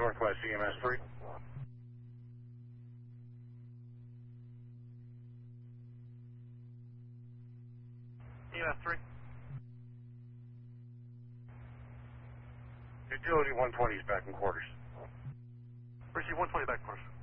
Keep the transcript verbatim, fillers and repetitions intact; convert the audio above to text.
Northwest E M S three. E M S three. Utility one twenty is back in quarters. Receive one twenty back, course.